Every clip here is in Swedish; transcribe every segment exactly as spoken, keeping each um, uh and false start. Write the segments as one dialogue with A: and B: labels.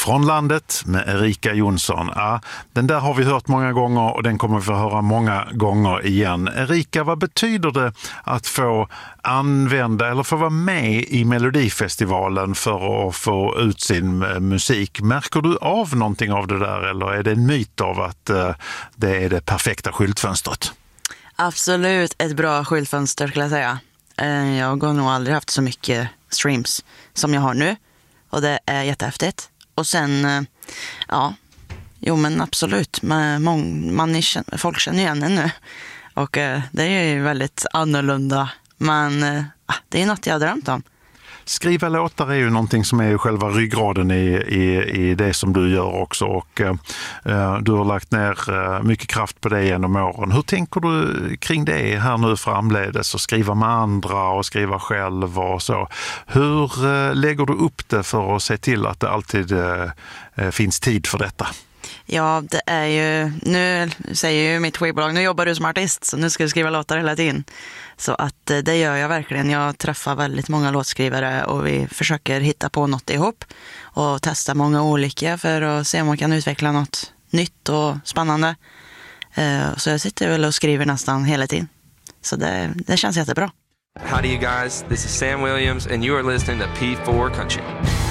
A: Från landet med Erika Jonsson. Ja, den där har vi hört många gånger och den kommer vi få höra många gånger igen. Erika, vad betyder det att få använda eller få vara med i Melodifestivalen för att få ut sin musik? Märker du av någonting av det där eller är det en myt av att uh, det är det perfekta skyltfönstret?
B: Absolut ett bra skyltfönster skulle jag säga. Uh, jag har nog aldrig haft så mycket streams som jag har nu och det är jättehäftigt. Och sen, uh, ja, jo men absolut, man, man är, folk känner igen en nu och uh, det är ju väldigt annorlunda. Men uh, det är något jag har drömt om.
A: Skriva låtar är ju någonting som är själva ryggraden i, i, i det som du gör också och eh, du har lagt ner eh, mycket kraft på det genom åren. Hur tänker du kring det här nu framledes och skriva med andra och skriva själv och så? Hur eh, lägger du upp det för att se till att det alltid eh, finns tid för detta?
B: Ja, det är ju, nu säger ju mitt skivbolag, nu jobbar du som artist så nu ska du skriva låtar hela tiden. Så att det gör jag verkligen. Jag träffar väldigt många låtskrivare och vi försöker hitta på något ihop och testa många olika för att se om man kan utveckla något nytt och spännande. Så jag sitter väl och skriver nästan hela tiden. Så det, det känns jättebra.
C: Howdy you guys, this is Sam Williams and you are listening to P four Country.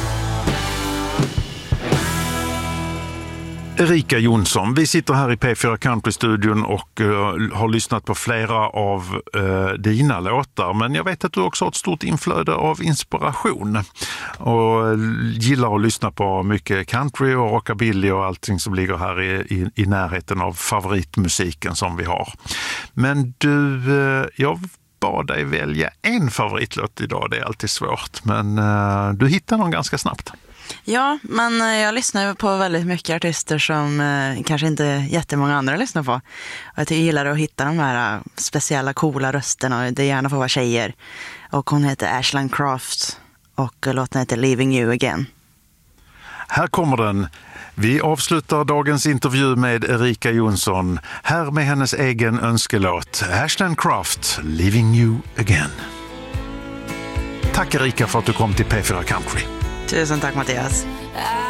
A: Erika Jonsson, vi sitter här i P fyra Country-studion och uh, har lyssnat på flera av uh, dina låtar. Men jag vet att du också har ett stort inflöde av inspiration och uh, gillar att lyssna på mycket country och rockabilly och allting som ligger här i, i, i närheten av favoritmusiken som vi har. Men du, uh, jag bad dig välja en favoritlåt idag, det är alltid svårt. Men uh, du hittar någon ganska snabbt.
B: Ja, men jag lyssnar ju på väldigt mycket artister som eh, kanske inte jättemånga andra lyssnar på. Och jag gillar att hitta de här speciella coola rösterna och det gärna får vara tjejer. Och hon heter Ashlyn Craft och låten heter Leaving You Again.
A: Här kommer den. Vi avslutar dagens intervju med Erika Jonsson. Här med hennes egen önskelåt. Ashlyn Craft, Leaving You Again. Tack Erika för att du kom till P fyra Country.
B: Tusen tack Mattias.